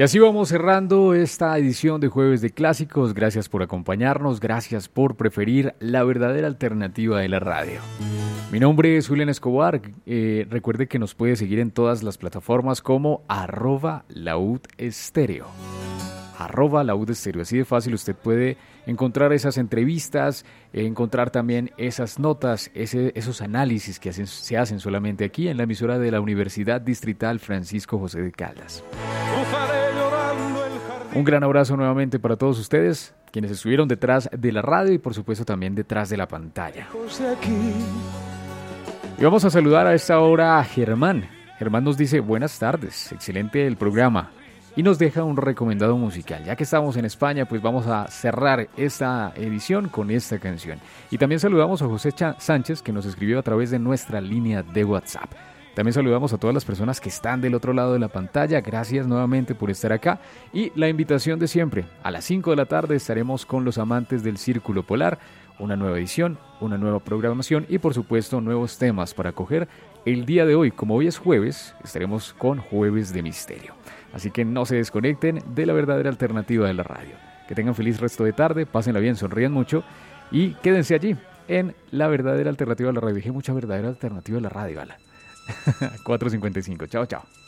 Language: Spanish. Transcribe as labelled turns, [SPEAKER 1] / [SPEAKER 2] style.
[SPEAKER 1] Y así vamos cerrando esta edición de Jueves de Clásicos. Gracias por acompañarnos, gracias por preferir la verdadera alternativa de la radio. Mi nombre es Julián Escobar. Recuerde que nos puede seguir en todas las plataformas como @laudestéreo. @laudestéreo. Así de fácil usted puede encontrar esas entrevistas, encontrar también esas notas, esos análisis que se hacen solamente aquí en la emisora de la Universidad Distrital Francisco José de Caldas. Un gran abrazo nuevamente para todos ustedes, quienes estuvieron detrás de la radio y por supuesto también detrás de la pantalla. Y vamos a saludar a esta hora a Germán. Germán nos dice: buenas tardes, excelente el programa. Y nos deja un recomendado musical. Ya que estamos en España, pues vamos a cerrar esta edición con esta canción. Y también saludamos a José Sánchez, que nos escribió a través de nuestra línea de WhatsApp. También saludamos a todas las personas que están del otro lado de la pantalla. Gracias nuevamente por estar acá. Y la invitación de siempre: a las 5 de la tarde estaremos con los amantes del Círculo Polar. Una nueva edición, una nueva programación y por supuesto nuevos temas para coger. El día de hoy, como hoy es jueves, estaremos con Jueves de Misterio. Así que no se desconecten de la verdadera alternativa de la radio. Que tengan feliz resto de tarde, pásenla bien, sonrían mucho y quédense allí en la verdadera alternativa de la radio. Dije mucha verdadera alternativa de la radio, ¿vale? 4:55. Chao, chao.